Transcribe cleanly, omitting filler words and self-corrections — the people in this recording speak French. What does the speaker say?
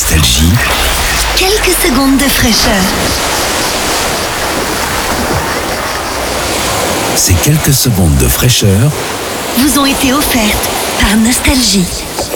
Nostalgie. Quelques secondes de fraîcheur. Ces quelques secondes de fraîcheur Vous ont été offertes par Nostalgie.